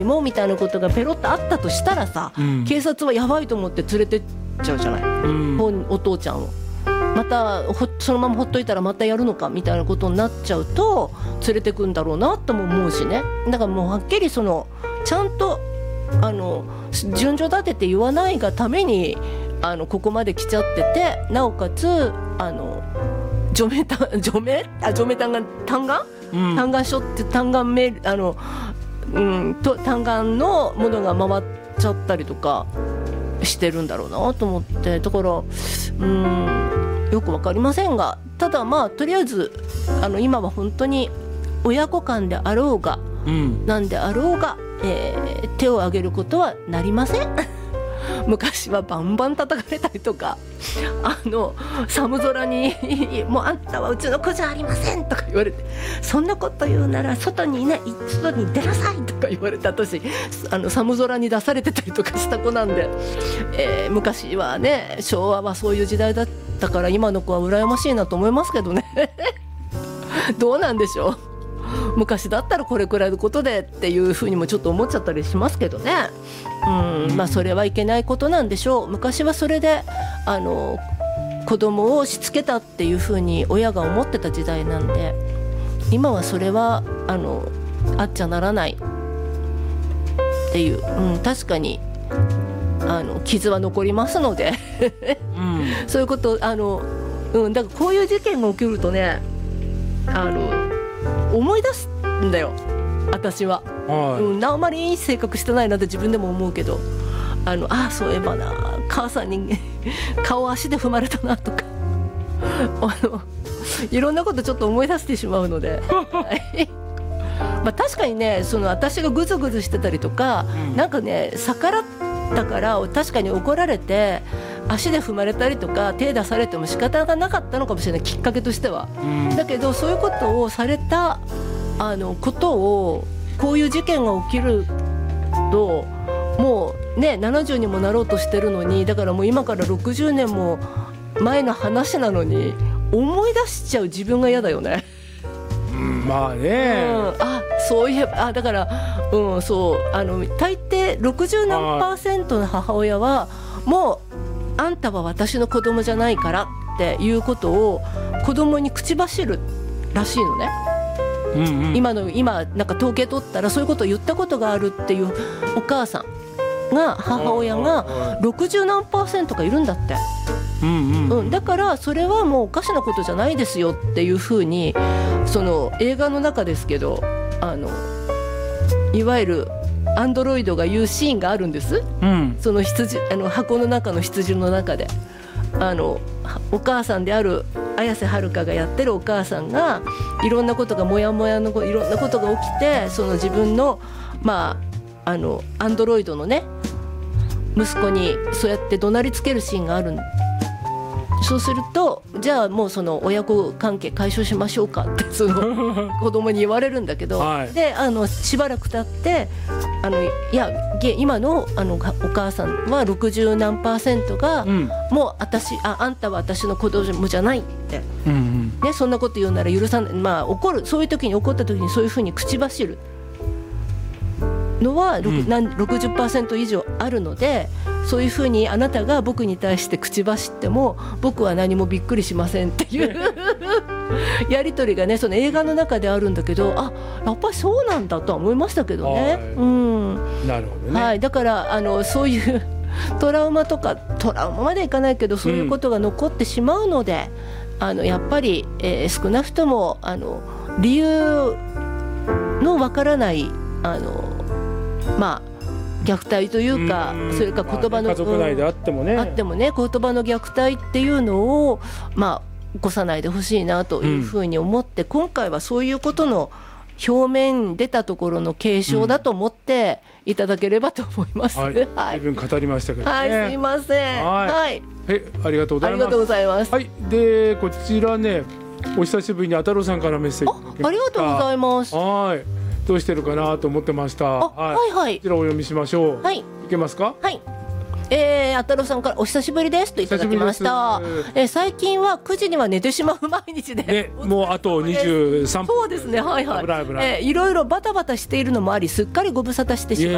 もみたいなことがペロッとあったとしたらさ、警察はやばいと思って連れてっちゃうじゃない、お父ちゃんを。またそのままほっといたらまたやるのかみたいなことになっちゃうと連れてくんだろうなとも思うしね。だからもうはっきりちゃんと順序立てて言わないがためにここまで来ちゃってて、なおかつ除名単願書って単願メール単願のものが回っちゃったりとかしてるんだろうなと思って、だからよくわかりませんが、ただまあとりあえず今は本当に親子間であろうが、なんであろうが、手を挙げることはなりません昔はバンバン叩かれたりとか、寒空にもうあんたはうちの子じゃありませんとか言われて、そんなこと言うなら外に出なさいとか言われて、私寒空に出されてたりとかした子なんで、昔はね、昭和はそういう時代だったから今の子は羨ましいなと思いますけどねどうなんでしょう、昔だったらこれくらいのことでっていうふうにもちょっと思っちゃったりしますけどね。まあそれはいけないことなんでしょう。昔はそれで子供をしつけたっていうふうに親が思ってた時代なんで、今はそれはあっちゃならないっていう、確かに傷は残りますのでそういうことだからこういう事件が起きるとね思い出すんだよ私は、あんまりいい性格してないなって自分でも思うけど、そういえばな、母さんに顔足で踏まれたなとかいろんなことちょっと思い出してしまうのでまあ確かにね、私がグズグズしてたりとか、なんかね逆らったから確かに怒られて足で踏まれたりとか手出されても仕方がなかったのかもしれない、きっかけとしては、だけどそういうことをされたことを、こういう事件が起きるともうね70にもなろうとしてるのに、だからもう今から60年も前の話なのに思い出しちゃう自分が嫌だよねまあね、 そういえばだから、そう大抵60何%の母親はもうあんたは私の子供じゃないからっていうことを子供に口走るらしいのね、今なんか統計取ったらそういうことを言ったことがあるっていうお母さんが母親が60何%かいるんだって、だからそれはもうおかしなことじゃないですよっていうふうに、その映画の中ですけどいわゆるアンドロイドが言うシーンがあるんです、その箱の中の羊の中でお母さんである綾瀬はるかがやってるお母さんがいろんなことがモヤモヤのいろんなことが起きて、その自分のアンドロイドのね息子にそうやって怒鳴りつけるシーンがある。そうするとじゃあもうその親子関係解消しましょうかってその子供に言われるんだけど、でしばらく経っていや今のお母さんは60何%が、もうあんたは私の子供じゃないって、ね、そんなこと言うなら許さない、怒る、そういう時に怒った時にそういうふうに口走るのは、60% 以上あるので、そういうふうにあなたが僕に対して口走っても僕は何もびっくりしませんっていうやり取りがねその映画の中であるんだけど、やっぱりそうなんだとは思いましたけどね、 なるほどね、 だからそういうトラウマまでいかないけどそういうことが残ってしまうので、やっぱり、少なくとも理由のわからない虐待というか、それから言葉の、 家族内であってもね、 言葉の虐待っていうのを起こさないでほしいなというふうに思って、今回はそういうことの表面に出たところの継承だと思っていただければと思います。 随分語りましたけどね。 すいません。 ありがとうございます。 ありがとうございます。 でこちらね、お久しぶりにあたろうさんからメッセージ。 ありがとうございます。 どうしてるかなと思ってました。こちらお読みしましょう。いけますか。 あたろうさんからお久しぶりですといただきました。最近は9時には寝てしまう毎日で、 もうあと23分。 そうですね、いろいろバタバタしているのもありすっかりご無沙汰してしまい